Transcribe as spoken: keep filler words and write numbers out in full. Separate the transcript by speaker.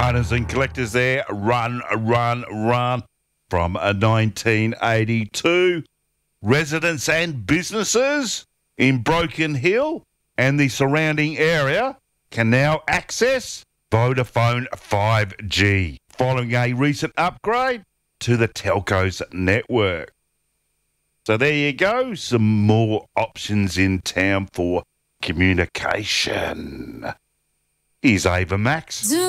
Speaker 1: Runners and collectors there. Run, run, run from a nineteen eighty-two. Residents and businesses in Broken Hill and the surrounding area can now access Vodafone five G following a recent upgrade to the telco's network. So there you go, some more options in town for communication. Here's Ava Max.